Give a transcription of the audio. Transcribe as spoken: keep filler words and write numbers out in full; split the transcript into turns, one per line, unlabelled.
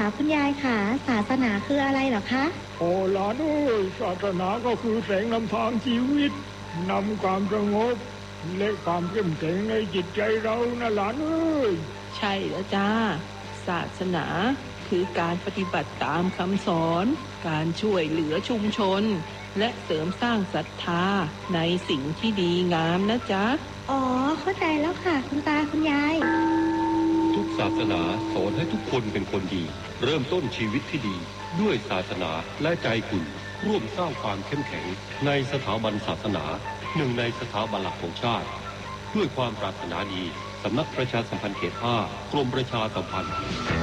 คุณยายค่ะศาสนาคืออะไรเหรอคะ
โอ้หลานเอ้ยศาสนาก็คือแสงนำทางชีวิตนำความสงบและความเข้มแข็งในจิตใจเรานะหลานเอ้ย
ใช่แล้วจ้าศาสนาคือการปฏิบัติตามคำสอนการช่วยเหลือชุมชนและเสริมสร้างศรัทธาในสิ่งที่ดีงามนะจ๊ะ
อ๋อเข้าใจแล้วค่ะคุณตาคุณยาย
ทุกศาสนาสอนให้ทุกคนเป็นคนดีเริ่มต้นชีวิตที่ดีด้วยศาสนาและใจคุณร่วมสร้างความเข้มแข็งในสถาบันศาสนาหนึ่งในสถาบันหลักของชาติด้วยความปรารถนาดีสำนักประชาสัมพันธ์เขตห้ากรมประชาสัมพันธ์